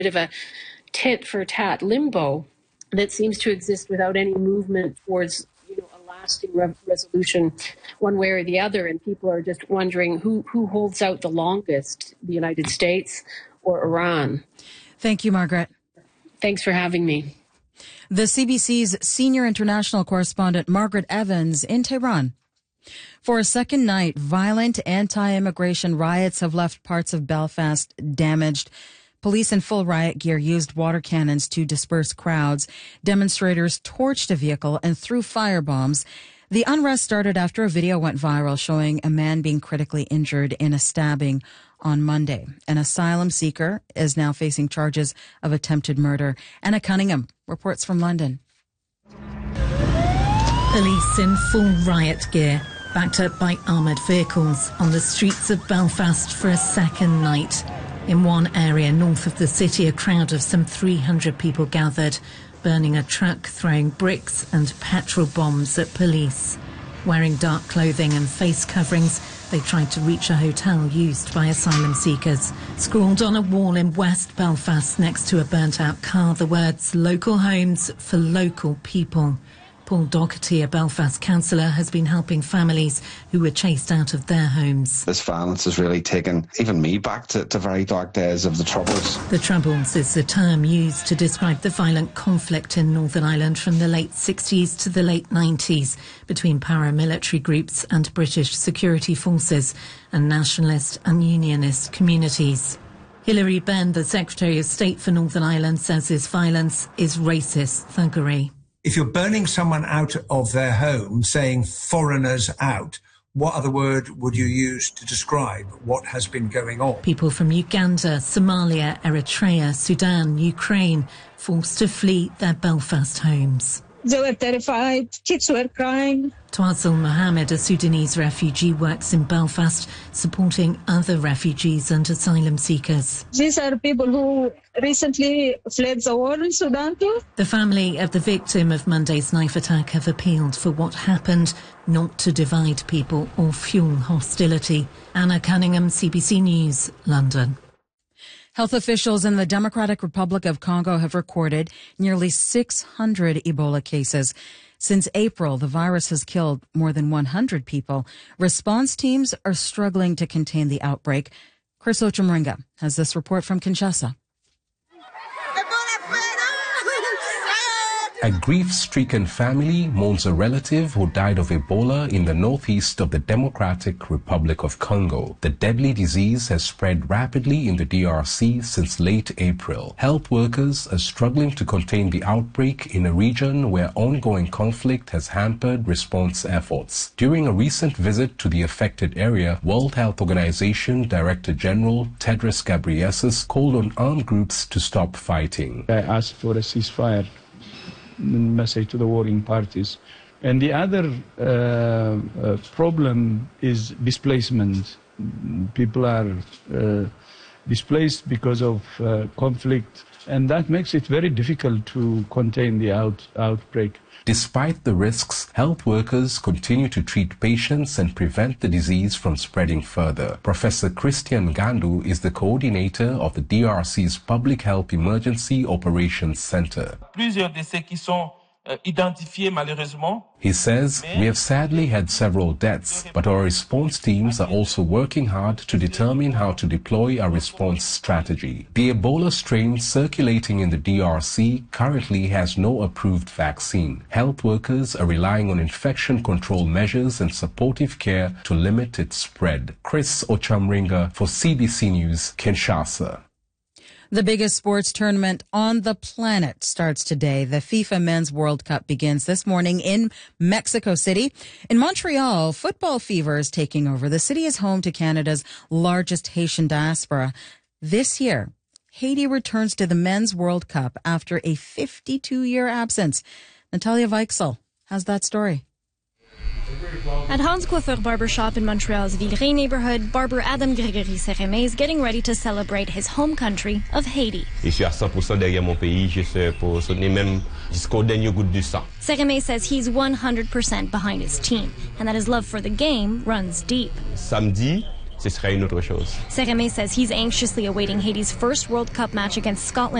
of a tit-for-tat limbo that seems to exist without any movement towards a lasting resolution one way or the other. And people are just wondering who holds out the longest, the United States or Iran. Thank you, Margaret. Thanks for having me. The CBC's senior international correspondent, Margaret Evans, in Tehran. For a second night, violent anti-immigration riots have left parts of Belfast damaged. Police in full riot gear used water cannons to disperse crowds. Demonstrators torched a vehicle and threw firebombs. The unrest started after a video went viral showing a man being critically injured in a stabbing on Monday. An asylum seeker is now facing charges of attempted murder. Anna Cunningham reports from London. Police in full riot gear, backed up by armoured vehicles, on the streets of Belfast for a second night. In one area north of the city, a crowd of some 300 people gathered, burning a truck, throwing bricks and petrol bombs at police. Wearing dark clothing and face coverings, they tried to reach a hotel used by asylum seekers. Scrawled on a wall in West Belfast next to a burnt-out car, the words, "Local homes for local people." Paul Doherty, a Belfast councillor, has been helping families who were chased out of their homes. This violence has really taken even me back to very dark days of the Troubles. The Troubles is the term used to describe the violent conflict in Northern Ireland from the late 60s to the late 90s between paramilitary groups and British security forces and nationalist and unionist communities. Hilary Benn, the Secretary of State for Northern Ireland, says this violence is racist thuggery. If you're burning someone out of their home, saying foreigners out, what other word would you use to describe what has been going on? People from Uganda, Somalia, Eritrea, Sudan, Ukraine, forced to flee their Belfast homes. They were terrified. Kids were crying. Twazel Mohammed, a Sudanese refugee, works in Belfast, supporting other refugees and asylum seekers. These are people who recently fled the war in Sudan too. The family of the victim of Monday's knife attack have appealed for what happened not to divide people or fuel hostility. Anna Cunningham, CBC News, London. Health officials in the Democratic Republic of Congo have recorded nearly 600 Ebola cases. Since April, the virus has killed more than 100 people. Response teams are struggling to contain the outbreak. Chris Ochemringa has this report from Kinshasa. A grief-stricken family mourns a relative who died of Ebola in the northeast of the Democratic Republic of Congo. The deadly disease has spread rapidly in the DRC since late April. Health workers are struggling to contain the outbreak in a region where ongoing conflict has hampered response efforts. During a recent visit to the affected area, World Health Organization Director General Tedros Ghebreyesus called on armed groups to stop fighting. I asked for a ceasefire message to the warring parties. And the other problem is displacement. People are displaced because of conflict, and that makes it very difficult to contain the outbreak. Despite the risks, health workers continue to treat patients and prevent the disease from spreading further. Professor Christian Gandu is the coordinator of the DRC's Public Health Emergency Operations Center. He says, "We have sadly had several deaths, but our response teams are also working hard to determine how to deploy our response strategy. The Ebola strain circulating in the DRC currently has no approved vaccine. Health workers are relying on infection control measures and supportive care to limit its spread." Chris Ochemringa for CBC News, Kinshasa. The biggest sports tournament on the planet starts today. The FIFA Men's World Cup begins this morning in Mexico City. In Montreal, football fever is taking over. The city is home to Canada's largest Haitian diaspora. This year, Haiti returns to the Men's World Cup after a 52-year absence. Natalia Weichsel has that story. At Hans Coiffeur Barbershop in Montreal's Villeray neighborhood, barber Adam Grégory Seremé is getting ready to celebrate his home country of Haiti. Seremé says he's 100% behind his team and that his love for the game runs deep. Samedi, ce sera une autre chose. Sereme says he's anxiously awaiting Haiti's first World Cup match against Scotland